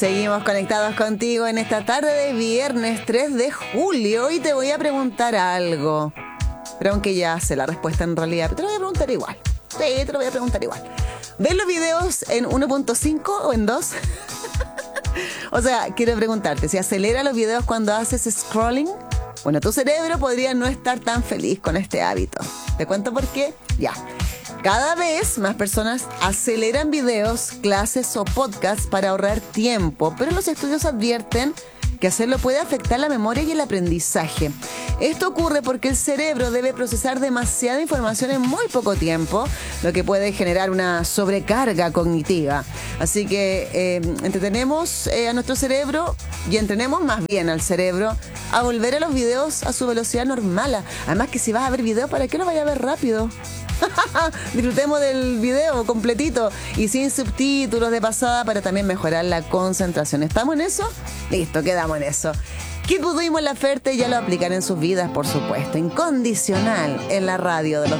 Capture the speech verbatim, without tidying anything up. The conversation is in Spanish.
Seguimos conectados contigo en esta tarde de viernes tres de julio y te voy a preguntar algo. Pero aunque ya sé la respuesta en realidad, te lo voy a preguntar igual. Sí, te lo voy a preguntar igual. ¿Ves los videos en uno punto cinco o en dos? O sea, quiero preguntarte, ¿si acelera los videos cuando haces scrolling? Bueno, tu cerebro podría no estar tan feliz con este hábito. ¿Te cuento por qué? Ya. Cada vez más personas aceleran videos, clases o podcasts para ahorrar tiempo, pero los estudios advierten que hacerlo puede afectar la memoria y el aprendizaje. Esto ocurre porque el cerebro debe procesar demasiada información en muy poco tiempo, lo que puede generar una sobrecarga cognitiva. Así que eh, entretenemos eh, a nuestro cerebro y entrenemos más bien al cerebro a volver a los videos a su velocidad normal. Además que si vas a ver videos, ¿para qué lo vayas a ver rápido? Disfrutemos del video completito y sin subtítulos de pasada para también mejorar la concentración. ¿Estamos en eso? Listo, quedamos en eso. Kid Budo y Mon Laferte ya lo aplican en sus vidas, por supuesto. Incondicional en la radio de los